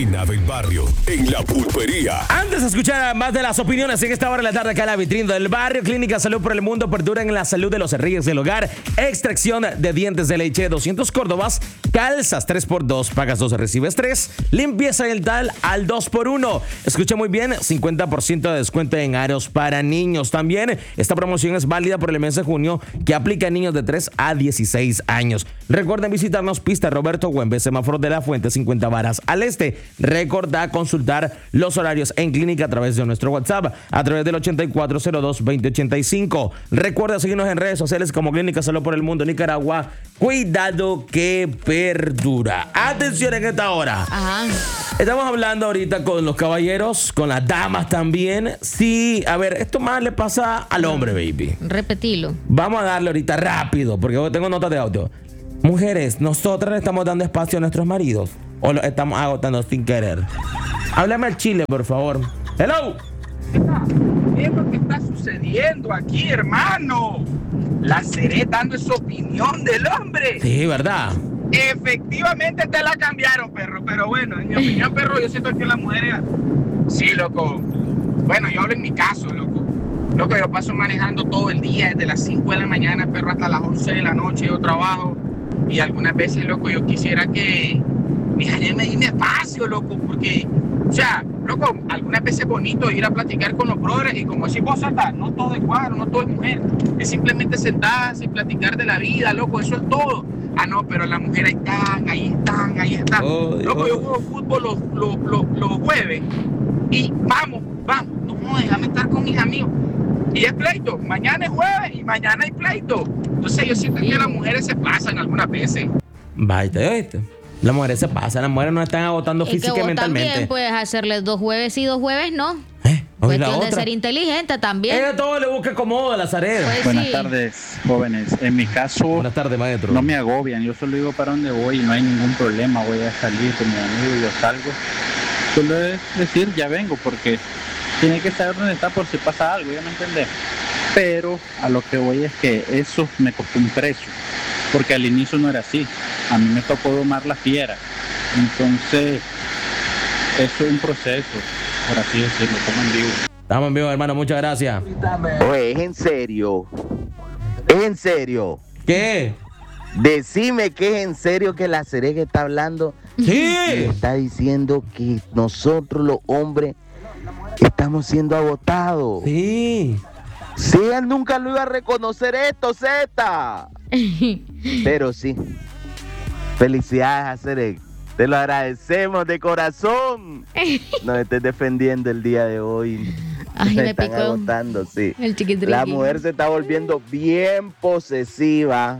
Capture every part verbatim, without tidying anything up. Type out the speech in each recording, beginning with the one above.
Nena del barrio, en la pulpería. Antes de escuchar más de las opiniones en esta hora de la tarde acá en la vitrina del barrio, Clínica Salud por el Mundo perdura en la salud de los reyes del hogar. Extracción de dientes de leche, doscientos Córdobas. Calzas tres por dos, pagas dos, recibes tres. Limpieza dental al dos por uno. Escucha muy bien, cincuenta por ciento de descuento en aros para niños. También esta promoción es válida por el mes de junio, que aplica a niños de tres a dieciséis años. Recuerden visitarnos Pista Roberto Güembe, semáforo de la Fuente, cincuenta varas al este. Recordá consultar los horarios en clínica a través de nuestro WhatsApp, a través del ochenta y cuatro cero dos, veinte ochenta y cinco. Recuerda seguirnos en redes sociales como Clínica Salud por el Mundo Nicaragua. Cuidado que perdura. Atención en esta hora. Ajá. Estamos hablando ahorita con los caballeros, con las damas también. Sí, a ver, esto más le pasa al hombre, baby. Repetilo. Vamos a darle ahorita rápido, porque hoy tengo notas de audio. Mujeres, nosotras le estamos dando espacio a nuestros maridos o lo estamos agotando sin querer. Háblame al chile, por favor. Hello. ¿Qué es lo que está sucediendo aquí, hermano? La Seré dando esa opinión del hombre. Sí, ¿verdad? Efectivamente te la cambiaron, perro. Pero bueno, en mi opinión, perro, yo siento que las mujeres... Sí, loco. Bueno, yo hablo en mi caso, loco. Loco, yo paso manejando todo el día, desde las cinco de la mañana, perro, hasta las once de la noche yo trabajo. Y algunas veces, loco, yo quisiera que mi hija me dé mi espacio, loco, porque... O sea, loco, algunas veces es bonito ir a platicar con los brothers y como decís vos, Sata, no todo es cuadro, no todo es mujer. Es simplemente sentarse y platicar de la vida, loco, eso es todo. Ah, no, pero las mujeres ahí están, ahí están, ahí están. Oh, loco, oh. Yo juego fútbol los, los, los, los jueves y vamos, vamos, no, déjame estar con mis amigos. Y es pleito, mañana es jueves y mañana hay pleito. Entonces yo siento que las mujeres se pasan algunas veces. Vaya, ¿oíste? Las mujeres se pasan, las mujeres no están agotando física y mentalmente. También puedes hacerles dos jueves y dos jueves no. ¿Eh? Cuestión de ser inteligente también. Ella todo le busca cómodo a la Zareda. Pues Buenas sí. tardes, jóvenes. En mi caso, Buenas tardes, maestro. No me agobian. Yo solo digo para dónde voy y no hay ningún problema. Voy a salir con mi amigo y yo salgo. Solo es decir, ya vengo, porque tiene que saber dónde está por si pasa algo, ¿ya me entendés? Pero a lo que voy es que eso me costó un precio, porque al inicio no era así. A mí me tocó domar la fiera. Entonces, eso es un proceso, por así decirlo, estamos en vivo. Estamos en vivo, hermano, muchas gracias. Oye, es en serio. Es en serio. ¿Qué? Decime que es en serio que la Seré que está hablando. Sí. Está diciendo que nosotros los hombres estamos siendo agotados. Sí. Sí, él nunca lo iba a reconocer esto, Zeta. Pero sí. Felicidades, Seré. Te lo agradecemos de corazón. Nos estés defendiendo el día de hoy. Ay, me están picó agotando, sí. El chiquitriqui. La mujer se está volviendo bien posesiva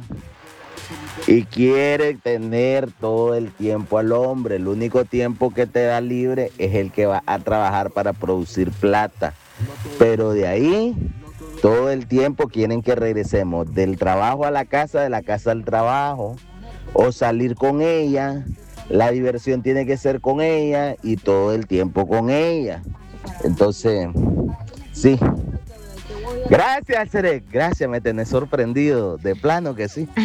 y quiere tener todo el tiempo al hombre. El único tiempo que te da libre es el que va a trabajar para producir plata. Pero de ahí, todo el tiempo quieren que regresemos del trabajo a la casa, de la casa al trabajo, o salir con ella. La diversión tiene que ser con ella y todo el tiempo con ella. Entonces, sí. Gracias, Seré. Gracias, me tenés sorprendido. De plano que sí.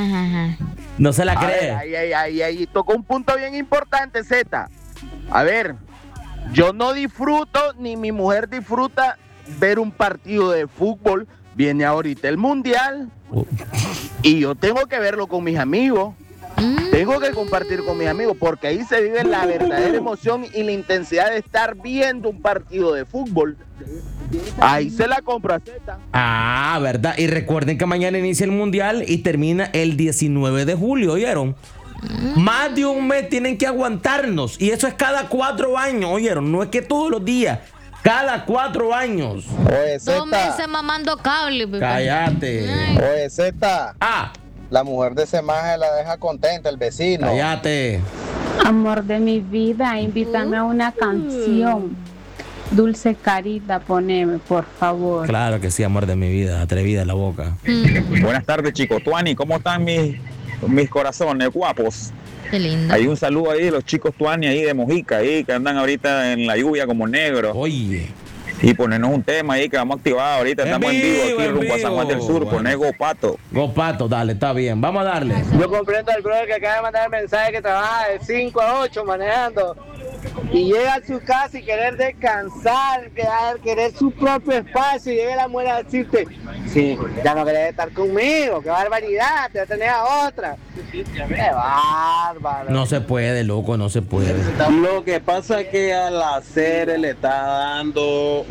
No se la A cree. ver, ahí, ahí, ahí, ahí tocó un punto bien importante, Zeta. A ver, yo no disfruto, ni mi mujer disfruta ver un partido de fútbol. Viene ahorita el mundial Uh. y yo tengo que verlo con mis amigos. Mm. Tengo que compartir con mis amigos porque ahí se vive la verdadera emoción y la intensidad de estar viendo un partido de fútbol. Ahí se la compro a Zeta. Ah, ¿verdad? Y recuerden que mañana inicia el mundial y termina el diecinueve de julio, ¿oyeron? Mm. Más de un mes tienen que aguantarnos y eso es cada cuatro años, ¿oyeron? No es que todos los días, cada cuatro años. Oye, Dos meses Zeta. mamando cable, bebé. Cállate. Ay. Oye, Zeta. Ah, La mujer de ese maje la deja contenta, el vecino. cállate. Amor de mi vida, invítame a una canción. Dulce Carita, poneme, por favor. Claro que sí, amor de mi vida, atrevida la boca. Mm, Buenas tardes, chicos. Tuani, ¿cómo están mis, mis corazones guapos? qué lindo. Hay un saludo ahí de los chicos Tuani ahí de Mojica, ahí que andan ahorita en la lluvia como negros. Oye. Y ponernos un tema ahí que vamos a activar ahorita. En Estamos en vivo vivo, aquí en rumbo a San Juan del vivo. Sur, Bueno. poner Gopato. Gopato, dale, está bien. Vamos a darle. Yo comprendo al brother que acaba de mandar el mensaje que trabaja de cinco a ocho manejando. y llega a su casa y querer descansar, querer, querer su propio espacio, y llega la mujer a decirte, sí, ya no querés estar conmigo, qué barbaridad, te voy a tener a otra. Qué bárbaro. No se puede, loco, no se puede. Lo que pasa es que al hacer le está dando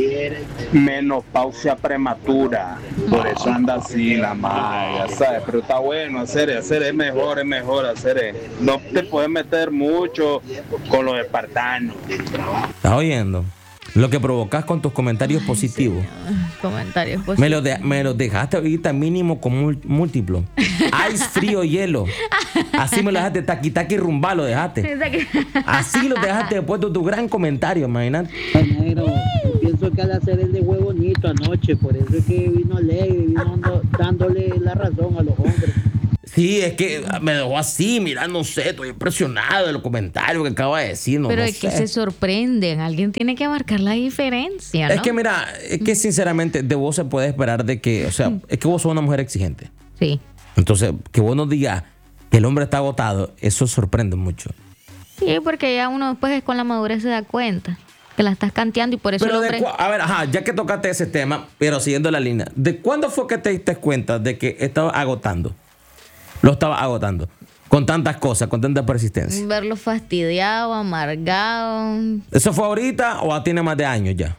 menopausia prematura, por eso anda así la madre, ¿sabes? Pero está bueno hacer, hacer es mejor, es mejor hacer. No te puedes meter mucho con los espartanos. ¿Estás oyendo? Lo que provocas con tus comentarios Ay, positivos. Sí. Comentarios positivos. Me los de, me los dejaste ahorita mínimo con múltiplo. Ice, frío, hielo. Así me lo dejaste, taqui, taqui, rumba, lo dejaste. Así lo dejaste después de tu gran comentario, imagínate. Negro, pienso que al hacer el de fue bonito anoche, por eso es que vino alegre, vino dándole la razón a los hombres. Sí, es que me dejó así, mira, no sé, estoy impresionado de los comentarios que acaba de decir. No, Pero no es sé. que se sorprenden, alguien tiene que marcar la diferencia, ¿no? Es que mira, es que sinceramente de vos se puede esperar de que, o sea, es que vos sos una mujer exigente. Sí. Entonces, que vos nos digas que el hombre está agotado, eso sorprende mucho. Sí, porque ya uno después con la madurez se da cuenta que la estás canteando y por eso Pero el de hombre... cua- a ver, ajá, ya que tocaste ese tema, pero siguiendo la línea, ¿de cuándo fue que te diste cuenta de que estaba agotando? Lo estaba agotando. Con tantas cosas, con tanta persistencia. Verlo fastidiado, amargado. ¿Eso fue ahorita o tiene más de años ya?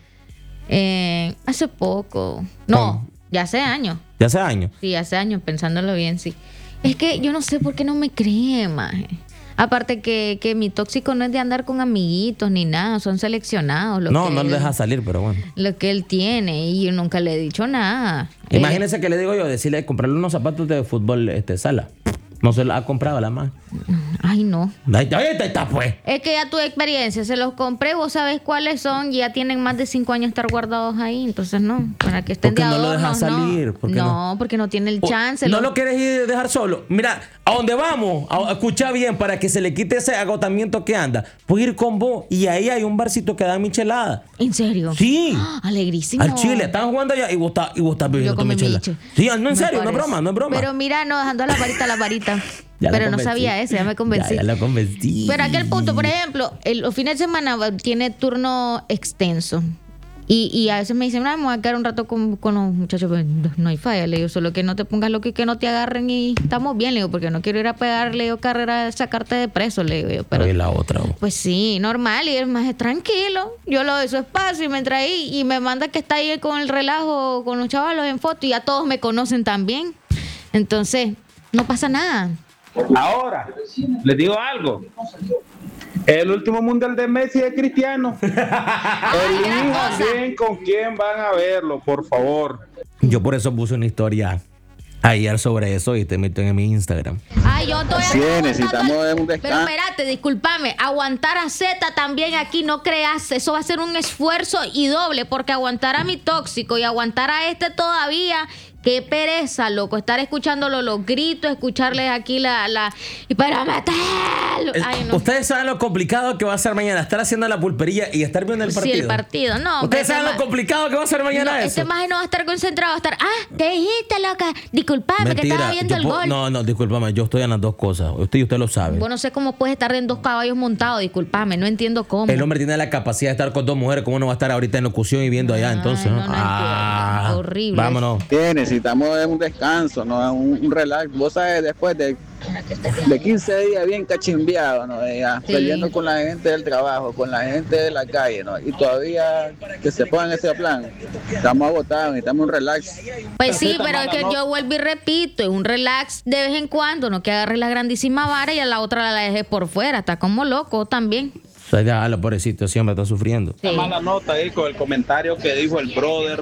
Eh, hace poco. No, ¿Cómo? ya hace años. ¿Ya hace años? Sí, hace años, pensándolo bien, sí. Es que yo no sé por qué no me cree, maje. Aparte que, que mi tóxico no es de andar con amiguitos ni nada, son seleccionados. Lo No, que no él, le deja salir, pero bueno. Lo que él tiene y yo nunca le he dicho nada. Imagínese que le digo yo, decirle, comprarle unos zapatos de fútbol este, sala. No se los ha comprado la más. Ay, no. Ahí está, ahí está, pues. Es que ya tuve experiencia, se los compré, vos sabés cuáles son, y ya tienen más de cinco años estar guardados ahí, entonces no, para que estén ¿Por qué de no lo adornos, dejas salir? no. ¿Por qué no, no? porque no tiene el O- chance. ¿No lo- lo quieres ir dejar solo? Mira, a donde vamos, a, escucha bien, para que se le quite ese agotamiento que anda, puedes ir con vos y ahí hay un barcito que da michelada. ¿En serio? Sí. ¡Ah! Alegrísimo. Al Chile, están jugando allá y vos estás, y vos estás Yo bebiendo tu con mi michelada. bicho. Sí, no, en Me serio, no es parece. broma, no es broma. Pero mira, no, dejando la varita, la varita. Ya la Pero no convencí. sabía eso, ya me convencí. Ya, ya la convencí. Pero aquel punto, por ejemplo, el, los fines de semana va- tiene turno extenso. Y, y a veces me dicen, no, me voy a quedar un rato con, con los muchachos. Pues, no hay falla, le digo, solo que no te pongas loco y que no te agarren y estamos bien, le digo, porque no quiero ir a pegarle yo carrera, sacarte de preso, le digo yo. Pero, Oye, la otra. vos. pues sí, normal, y es más tranquilo. Yo lo doy su espacio y me entra ahí y me manda que está ahí con el relajo, con los chavalos en foto y ya todos me conocen también. Entonces, no pasa nada. Ahora, les digo algo. El último mundial de Messi es Cristiano. Elijan bien con quién van a verlo, por favor. Yo por eso puse una historia ayer sobre eso y te meto en mi Instagram. Ay, yo estoy Sí, aguantando necesitamos el- un Pero descanso. espérate, discúlpame. Aguantar a Z también aquí, no creas. Eso va a ser un esfuerzo y doble, porque aguantar a mi tóxico y aguantar a este todavía. Qué pereza, loco. Estar escuchándolo los gritos, escucharles aquí la. la y para meterlo. El- Ay, no. Ustedes saben lo complicado que va a ser mañana estar haciendo la pulpería y estar viendo el Sí, partido. el partido. No, hombre, Ustedes este saben lo ma- complicado que va a ser mañana No, eso. este maje no va a estar concentrado, va a estar. Ah, ¿qué dijiste, loca? Disculpame, que estaba viendo yo el puedo- gol. No, no, discúlpame, yo estoy en las dos cosas. Usted y usted lo sabe. Vos no sé cómo puedes estar en dos caballos montados, disculpame, no entiendo cómo. El hombre tiene la capacidad de estar con dos mujeres, ¿cómo no va a estar ahorita en locución y viendo allá? Entonces, no, no ah, entiendo. Horrible. Vámonos. Sí, necesitamos un descanso, ¿no? Un, un relax. Vos sabes, después de, de quince días bien cachimbeado, ¿no? Ya, Sí. peleando con la gente del trabajo, con la gente de la calle, ¿no? Y todavía que se pongan ese plan. Estamos agotados, necesitamos un relax. Pues sí, Esta pero es mala que no- yo vuelvo y repito, es un relax de vez en cuando, no que agarres la grandísima vara y a la otra la dejes por fuera, está como loco también. O sea, ya, lo pobrecito, siempre está sufriendo. Una mala nota ahí con el comentario que dijo el brother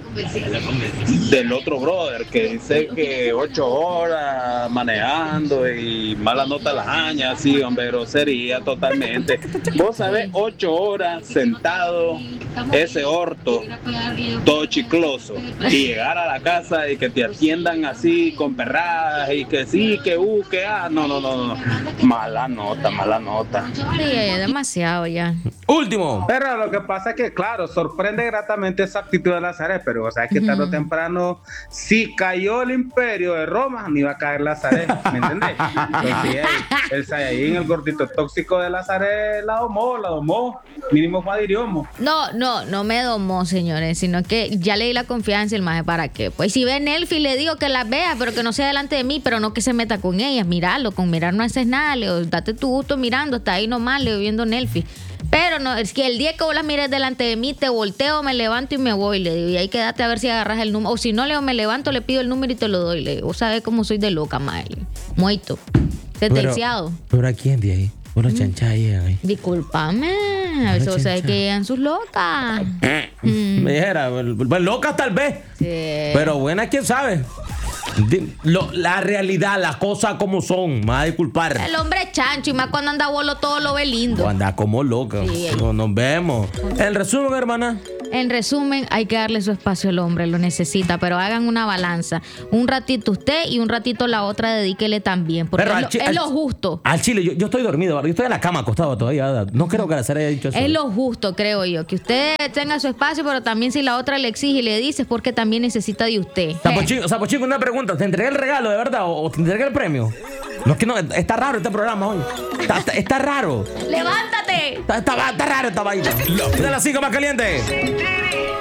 del otro brother, que dice que ocho horas manejando y mala nota las añas, sí, hombre, grosería totalmente. Vos sabés, ocho horas sentado, ese orto, todo chicloso, y llegar a la casa y que te atiendan así con perradas y que sí, que uh, que ah, no, no, no, no, mala nota, mala nota. Sí, es demasiado ya. ya. Último. Pero lo que pasa es que, claro, sorprende gratamente esa actitud de Nazaret, pero o sea, es que tarde o temprano, si cayó el imperio de Roma, ni va a caer Nazaret, ¿me entendés? Entonces, el, el Saiyajin, el gordito tóxico de Nazaret, la domó, la domó, mínimo Juan No, no, no me domó, señores, sino que ya le di la confianza y el maje, ¿para qué? Pues si ve Nelfi, le digo que las vea, pero que no sea delante de mí, pero no que se meta con ellas, míralo, con mirar no haces nada, le digo, date tu gusto mirando, está ahí nomás, le digo, viendo Nelfi. Pero no, es que el día que vos las mires delante de mí, te volteo, me levanto y me voy, le digo, y ahí quédate a ver si agarras el número, o si no, le digo, me levanto, le pido el número y te lo doy, le digo, vos sabés cómo soy de loca, maje, muerto, sentenciado. Pero, pero ¿a quién de ahí? Una chancha llegan ahí. Discúlpame, a veces vos sabés que llegan sus locas. Me dijera, bueno, locas tal vez. Sí. Pero buenas, quién sabe. Lo, la realidad, las cosas como son, me va a disculpar. El hombre es chancho y más cuando anda bolo todo lo ve lindo. O anda como loca. Sí. No, nos vemos. En resumen, hermana. En resumen, hay que darle su espacio al hombre, lo necesita, pero hagan una balanza. Un ratito usted y un ratito la otra dedíquele también, porque Pero es, al lo, chi- es al- lo justo. Al chile, yo, yo estoy dormido, yo estoy en la cama acostado todavía. No creo que la Sara haya dicho eso. Es lo justo, creo yo, que usted tenga su espacio, pero también si la otra le exige y le dice es porque también necesita de usted. Sapochico, Sapochico, una pregunta. ¿Te entregué el regalo de verdad o, o te entregué el premio? No, es que no, está raro este programa hoy. Está, está, está raro. ¡Levántate! Está, está, está raro esta vaina. De las cinco más calientes.